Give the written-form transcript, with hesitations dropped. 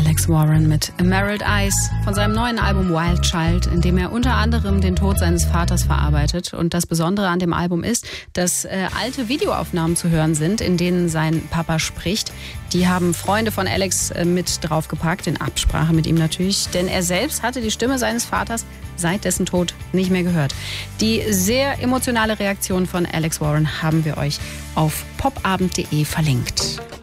Alex Warren mit Emerald Eyes von seinem neuen Album Wild Child, in dem er unter anderem den Tod seines Vaters verarbeitet. Und das Besondere an dem Album ist, dass alte Videoaufnahmen zu hören sind, in denen sein Papa spricht. Die haben Freunde von Alex mit draufgepackt, in Absprache mit ihm natürlich, denn er selbst hatte die Stimme seines Vaters seit dessen Tod nicht mehr gehört. Die sehr emotionale Reaktion von Alex Warren haben wir euch auf popabend.de verlinkt.